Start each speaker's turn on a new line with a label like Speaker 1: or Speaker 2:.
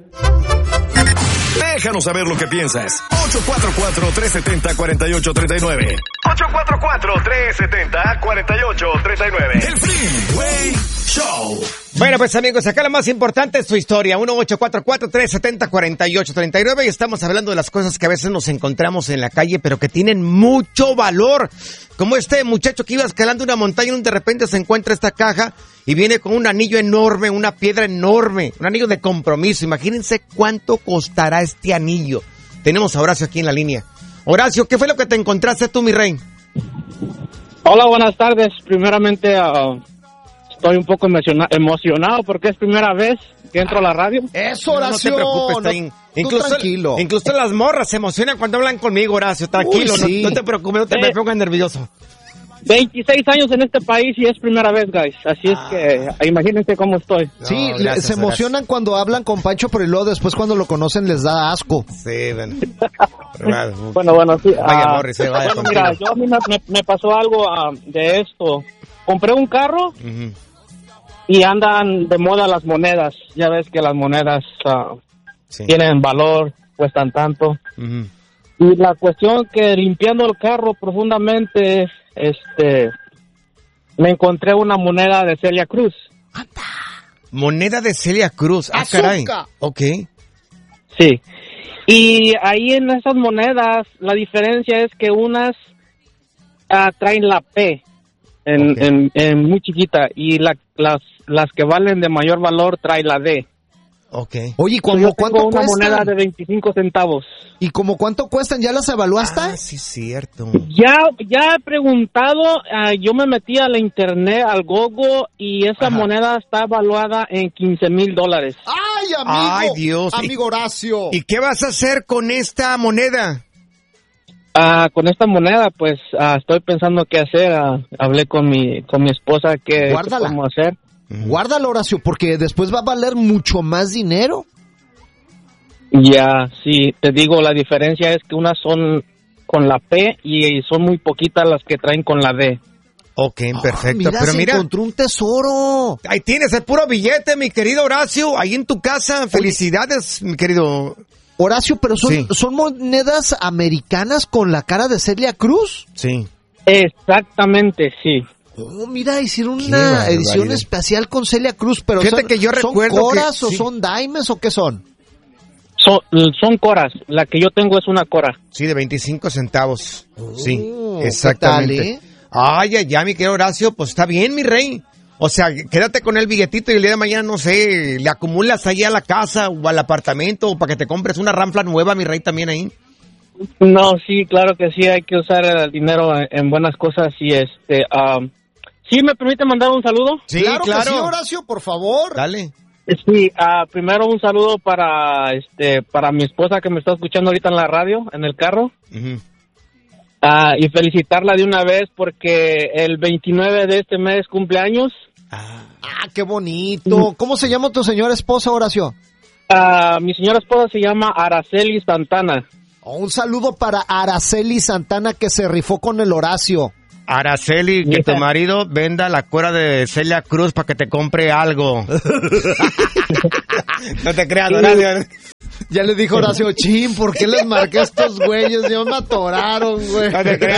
Speaker 1: Déjanos saber lo que piensas. 844-370-4839. 844-370-4839. El Freeway Show.
Speaker 2: Bueno, pues amigos, acá lo más importante es su historia. 1-844-370-4839. Y estamos hablando de las cosas que a veces nos encontramos en la calle, pero que tienen mucho valor. Como este muchacho que iba escalando una montaña y de repente se encuentra esta caja y viene con un anillo enorme, una piedra enorme, un anillo de compromiso. Imagínense cuánto costará este anillo. Tenemos a Horacio aquí en la línea. Horacio, ¿qué fue lo que te encontraste tú, mi rey?
Speaker 3: Hola, buenas tardes. Primeramente, estoy un poco emocionado porque es primera vez que entro a la radio.
Speaker 4: Eso, Horacio.
Speaker 2: No te preocupes, está
Speaker 4: tranquilo.
Speaker 2: Incluso las morras se emocionan cuando hablan conmigo, Horacio. Tranquilo,
Speaker 4: Uy, sí.
Speaker 2: no te preocupes, no te me pongas nervioso.
Speaker 3: 26 años en este país y es primera vez, guys. Así es que imagínense cómo estoy.
Speaker 4: Sí,
Speaker 2: No, gracias,
Speaker 4: se emocionan
Speaker 2: Horacio.
Speaker 4: cuando hablan con Pancho, pero luego después cuando lo conocen les da asco.
Speaker 2: Sí, bueno.
Speaker 3: Bueno, sí.
Speaker 2: Vaya, Morris, vaya
Speaker 3: bueno, mira,
Speaker 2: contigo.
Speaker 3: a mí me pasó algo de esto. Compré un carro y andan de moda las monedas. Ya ves que las monedas
Speaker 2: Sí.
Speaker 3: tienen valor, cuestan tanto.
Speaker 2: Ujú.
Speaker 3: Y la cuestión que limpiando el carro profundamente, me encontré una moneda de Celia Cruz.
Speaker 2: Moneda de Celia Cruz. Ah,
Speaker 4: ¡Azúcar!
Speaker 2: caray. Ok.
Speaker 3: Sí. Y ahí en esas monedas, la diferencia es que unas traen la P en muy chiquita y las que valen de mayor valor traen la D.
Speaker 2: Ok.
Speaker 4: Oye,
Speaker 3: Yo
Speaker 4: ¿cuánto
Speaker 3: tengo una
Speaker 4: cuestan?
Speaker 3: moneda de 25 centavos.
Speaker 4: ¿Y como cuánto cuestan? ¿Ya las evaluaste?
Speaker 2: Ah, sí, cierto.
Speaker 3: Ya he preguntado, yo me metí a la internet, al Google, y esa moneda está evaluada en $15,000.
Speaker 4: ¡Ay, amigo!
Speaker 2: Ay, Dios.
Speaker 4: Amigo Horacio.
Speaker 2: ¿Y qué vas a hacer con esta moneda?
Speaker 3: Con esta moneda, pues, estoy pensando qué hacer. Hablé con mi esposa qué
Speaker 4: Guárdala.
Speaker 3: cómo hacer.
Speaker 4: Guárdalo, Horacio, porque después va a valer mucho más dinero.
Speaker 3: Ya, sí, te digo, la diferencia es que unas son con la P y son muy poquitas las que traen con la D.
Speaker 2: Ok, perfecto.
Speaker 4: Mira,
Speaker 2: Pero
Speaker 4: se
Speaker 2: mira,
Speaker 4: encontró un tesoro.
Speaker 2: ahí tienes el puro billete, mi querido Horacio, ahí en tu casa. Felicidades, mi querido.
Speaker 4: Horacio, pero
Speaker 2: Sí.
Speaker 4: son monedas americanas con la cara de Celia Cruz.
Speaker 2: Sí.
Speaker 3: Exactamente, sí.
Speaker 4: Oh, mira, hicieron
Speaker 2: Qué
Speaker 4: una
Speaker 2: barbaridad.
Speaker 4: edición especial con Celia Cruz, pero
Speaker 2: Fíjate
Speaker 4: son,
Speaker 2: que yo
Speaker 4: ¿son
Speaker 2: recuerdo
Speaker 4: coras
Speaker 2: que-
Speaker 4: o
Speaker 2: sí.
Speaker 4: son dimes o qué son?
Speaker 3: Son coras. La que yo tengo es una cora.
Speaker 2: Sí, de 25 centavos. Sí,
Speaker 4: ¿qué
Speaker 2: exactamente.
Speaker 4: tal, eh?
Speaker 2: Ay, mi querido Horacio, pues está bien, mi rey. O sea, quédate con el billetito y el día de mañana, no sé, le acumulas ahí a la casa o al apartamento o para que te compres una ranfla nueva, mi rey, también ahí.
Speaker 3: No, sí, claro que sí, hay que usar el dinero en buenas cosas y ¿sí me permite mandar un saludo?
Speaker 2: Sí,
Speaker 4: claro que sí, Horacio, por favor.
Speaker 2: Dale.
Speaker 3: Sí, primero un saludo para mi esposa que me está escuchando ahorita en la radio, en el carro.
Speaker 2: Ujú.
Speaker 3: Y felicitarla de una vez porque el 29 de este mes cumpleaños.
Speaker 4: Ah, qué bonito. ¿Cómo se llama tu señora esposa, Horacio?
Speaker 3: Mi señora esposa se llama Araceli Santana.
Speaker 4: Oh, un saludo para Araceli Santana que se rifó con el Horacio.
Speaker 2: Araceli, que tu marido venda la cora de Celia Cruz para que te compre algo. No te creas, Horacio.
Speaker 4: Ya le dijo Horacio, chin, ¿por qué les marqué a estos güeyes? Ya me atoraron, güey.
Speaker 2: No te creas.